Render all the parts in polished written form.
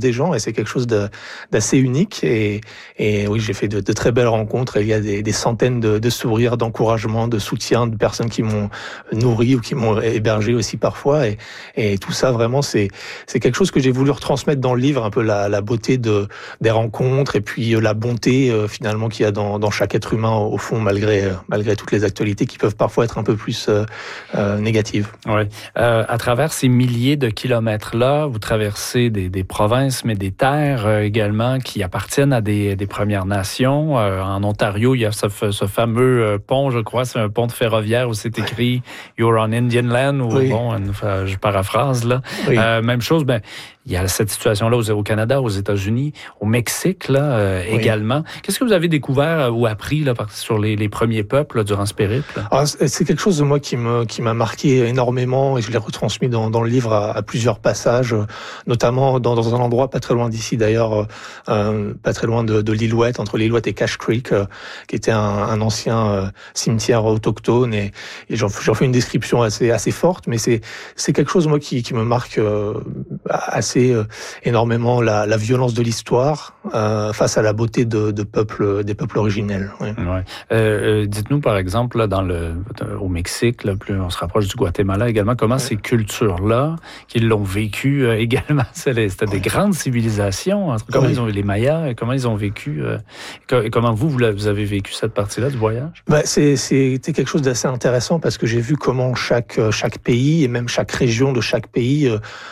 des gens et c'est quelque chose d'assez unique. Et oui, j'ai fait de très belles rencontres. Et il y a des centaines de sourires, d'encouragement, de soutien, de personnes qui m'ont nourri ou qui m'ont hébergé aussi parfois. Et tout ça, vraiment, c'est quelque chose que j'ai voulu retransmettre dans le livre, un peu la beauté des rencontres et puis la bonté finalement qu'il y a dans chaque être humain au fond, malgré toutes les actualités qui peuvent parfois être un peu plus négatives. Oui. À travers ces milliers de kilomètres-là, vous traversez des provinces, mais des terres également qui appartiennent à des Premières Nations. En Ontario, il y a ce fameux pont, je crois, c'est un pont de ferroviaire où c'est écrit « You're on Indian land » ou oui. bon, je paraphrase là. Oui. Même chose, il y a cette situation-là au Canada, aux États-Unis, au Mexique là, oui. également. Qu'est-ce que vous avez découvert ou appris là, sur les premiers peuples là, durant ce périple? C'est quelque chose de moi qui m'a marqué énormément et je l'ai retransmis dans le livre à plusieurs passages, notamment dans un endroit pas très loin d'ici d'ailleurs, pas très loin de l'Illouette, entre l'Illouette et Cache Creek, qui était un ancien cimetière autochtone et j'en fais une description assez forte, mais c'est quelque chose moi qui me marque assez énormément la violence de l'histoire face à la beauté des peuples originels. Oui. Ouais. Dites-nous par exemple là, au Mexique, là, plus on se rapproche du Guatemala également, comment ces cultures-là qui l'ont vécu également, c'était des grandes civilisations. Comment ils ont les Mayas, comment ils ont vécu, comment vous avez vécu cette partie-là du voyage? C'était quelque chose d'assez intéressant parce que j'ai vu comment chaque pays et même chaque région de chaque pays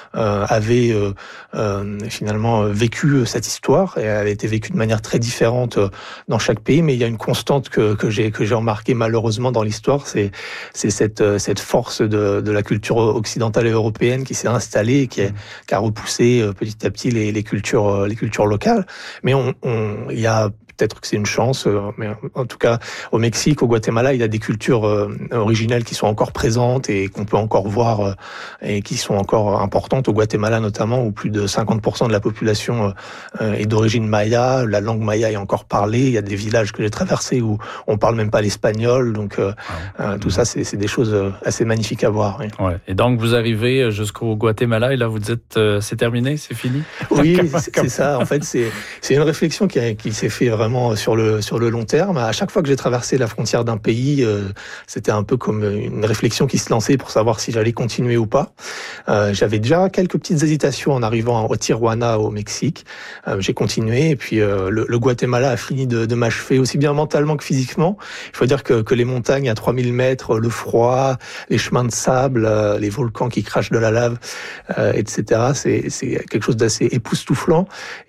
avait finalement vécu cette histoire et elle a été vécue de manière très différente dans chaque pays, mais il y a une constante que j'ai remarqué malheureusement dans l'histoire, c'est cette force de la culture occidentale et européenne qui s'est installée et qui a repoussé petit à petit les cultures locales. Mais il y a peut-être que c'est une chance, mais en tout cas, au Mexique, au Guatemala, il y a des cultures originelles qui sont encore présentes et qu'on peut encore voir et qui sont encore importantes. Au Guatemala, notamment, où plus de 50% de la population est d'origine maya. La langue maya est encore parlée. Il y a des villages que j'ai traversés où on parle même pas l'espagnol. Donc, tout ça, c'est des choses assez magnifiques à voir. Oui. Ouais. Et donc, vous arrivez jusqu'au Guatemala et là, vous dites, c'est terminé, c'est fini? Oui, c'est ça. En fait, c'est une réflexion qui s'est fait vraiment sur le long terme. À chaque fois que j'ai traversé la frontière d'un pays, c'était un peu comme une réflexion qui se lançait pour savoir si j'allais continuer ou pas. J'avais déjà quelques petites hésitations en arrivant au Tijuana, au Mexique. J'ai continué et puis le Guatemala a fini de m'achever aussi bien mentalement que physiquement. Il faut dire que les montagnes à 3000 mètres, le froid, les chemins de sable, les volcans qui crachent de la lave, etc. C'est quelque chose d'assez époustouflant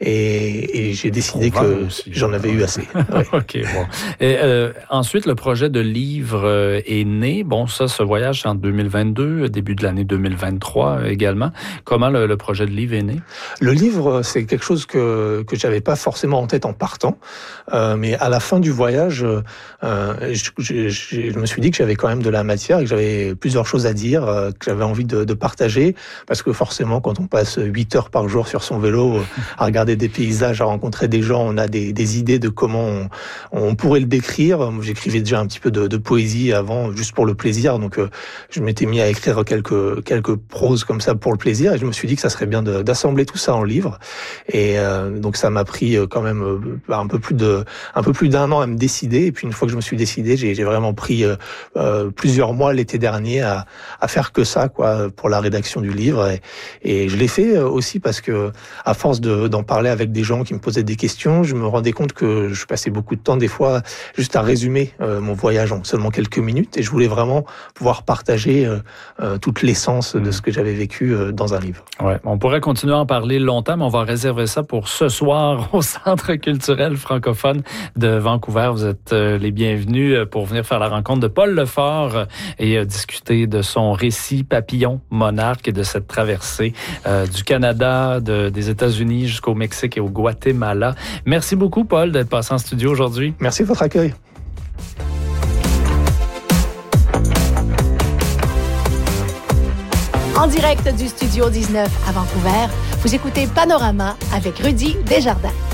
et j'ai décidé que j'en avais eu assez. Ouais. OK, bon. Et ensuite, le projet de livre est né. Bon, ce voyage, c'est en 2022, début de l'année 2023 également. Comment le projet de livre est né? Le livre, c'est quelque chose que j'avais pas forcément en tête en partant. Mais à la fin du voyage, je me suis dit que j'avais quand même de la matière et que j'avais plusieurs choses à dire, que j'avais envie de partager. Parce que forcément, quand on passe 8 heures par jour sur son vélo, à regarder des paysages, à rencontrer des gens, on a des idées de comment on pourrait le décrire. J'écrivais déjà un petit peu de poésie avant, juste pour le plaisir. Donc, je m'étais mis à écrire quelques proses comme ça pour le plaisir. Et je me suis dit que ça serait bien d'assembler tout ça en livre. Et donc, ça m'a pris quand même un peu plus d'un an à me décider. Et puis, une fois que je me suis décidé, j'ai vraiment pris plusieurs mois l'été dernier à faire que ça, quoi, pour la rédaction du livre. Et je l'ai fait aussi parce que, à force d'en parler avec des gens qui me posaient des questions, je me rendais compte que je passais beaucoup de temps, des fois, juste à résumer mon voyage en seulement quelques minutes. Et je voulais vraiment pouvoir partager toute l'essence de ce que j'avais vécu dans un livre. Ouais, on pourrait continuer à en parler longtemps, mais on va réserver ça pour ce soir au Centre culturel francophone de Vancouver. Vous êtes les bienvenus pour venir faire la rencontre de Paul Lefort et discuter de son récit Papillon monarque et de cette traversée du Canada, des États-Unis jusqu'au Mexique et au Guatemala. Merci beaucoup, Paul, d'être passé en studio aujourd'hui. Merci de votre accueil. En direct du Studio 19 à Vancouver, vous écoutez Panorama avec Rudy Desjardins.